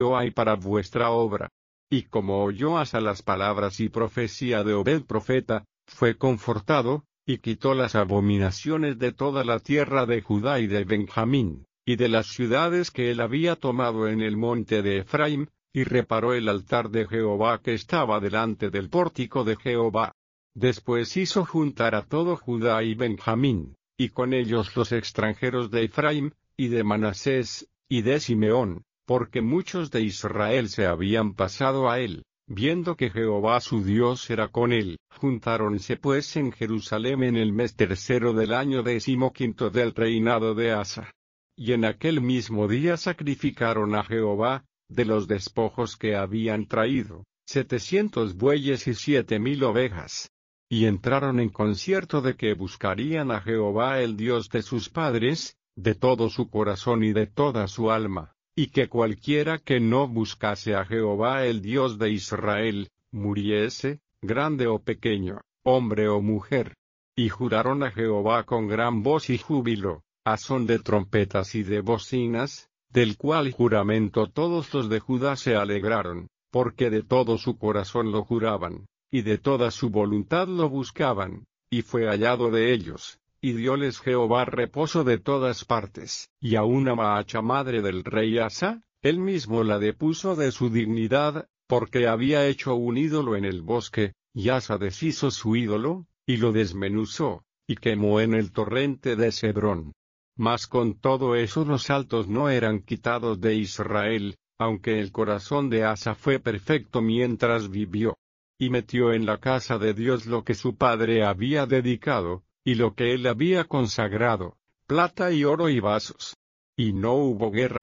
Jehová y para vuestra obra. Y como oyó Asa las palabras y profecía de Obed profeta, fue confortado, y quitó las abominaciones de toda la tierra de Judá y de Benjamín, y de las ciudades que él había tomado en el monte de Efraim, y reparó el altar de Jehová que estaba delante del pórtico de Jehová. Después hizo juntar a todo Judá y Benjamín, y con ellos los extranjeros de Efraim, y de Manasés, y de Simeón, porque muchos de Israel se habían pasado a él, viendo que Jehová su Dios era con él. Juntáronse pues en Jerusalén en el mes tercero del año 15 del reinado de Asa. Y en aquel mismo día sacrificaron a Jehová, de los despojos que habían traído, 700 bueyes y 7000 ovejas. Y entraron en concierto de que buscarían a Jehová el Dios de sus padres, de todo su corazón y de toda su alma, y que cualquiera que no buscase a Jehová el Dios de Israel, muriese, grande o pequeño, hombre o mujer. Y juraron a Jehová con gran voz y júbilo, a son de trompetas y de bocinas, del cual juramento todos los de Judá se alegraron, porque de todo su corazón lo juraban, y de toda su voluntad lo buscaban, y fue hallado de ellos, y dióles Jehová reposo de todas partes. Y aun a Maacha madre del rey Asa, él mismo la depuso de su dignidad, porque había hecho un ídolo en el bosque, y Asa deshizo su ídolo, y lo desmenuzó, y quemó en el torrente de Cedrón. Mas con todo eso los altos no eran quitados de Israel, aunque el corazón de Asa fue perfecto mientras vivió. Y metió en la casa de Dios lo que su padre había dedicado, y lo que él había consagrado, plata y oro y vasos. Y no hubo guerra